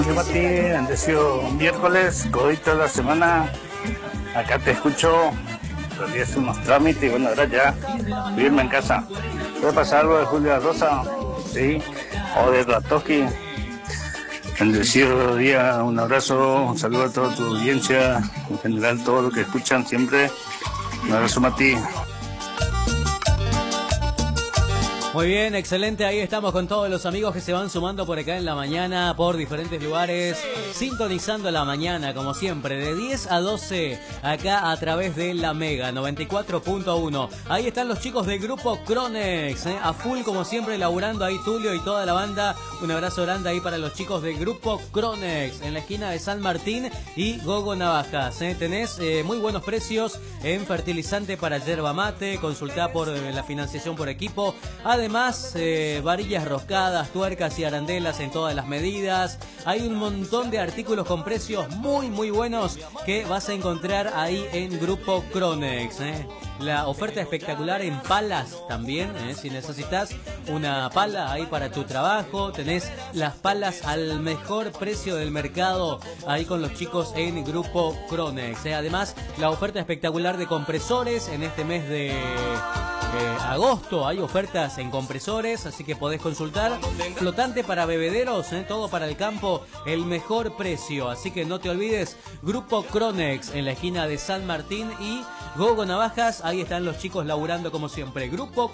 Yo Mati, bendecido miércoles, codito de la semana. Acá te escucho, realicé unos trámites y bueno, ahora ya vivirme en casa. ¿Puede pasar algo de Julio Rosa? Sí, o de Ratoski. Bendecido día, un abrazo, un saludo a toda tu audiencia, en general todo lo que escuchan siempre. Un abrazo, Mati. Muy bien, excelente. Ahí estamos con todos los amigos que se van sumando por acá en la mañana, por diferentes lugares, sintonizando la mañana, como siempre, de 10 a 12, acá a través de la Mega 94.1. Ahí están los chicos del grupo Cronex, a full como siempre, laburando ahí Tulio y toda la banda. Un abrazo grande ahí para los chicos del grupo Cronex, en la esquina de San Martín y Gogo Navajas. Tenés muy buenos precios en fertilizante para yerba mate, consultá por la financiación por equipo. Además, varillas roscadas, tuercas y arandelas en todas las medidas. Hay un montón de artículos con precios muy buenos que vas a encontrar ahí en Grupo Cronex. La oferta espectacular en palas también, si necesitas una pala ahí para tu trabajo, tenés las palas al mejor precio del mercado ahí con los chicos en Grupo Cronex. Además, la oferta espectacular de compresores en este mes de agosto. Hay ofertas en compresores, así que podés consultar. Flotante para bebederos, todo para el campo, el mejor precio. Así que no te olvides, Grupo Cronex en la esquina de San Martín y Gogo Navajas. Ahí están los chicos laburando como siempre. Grupo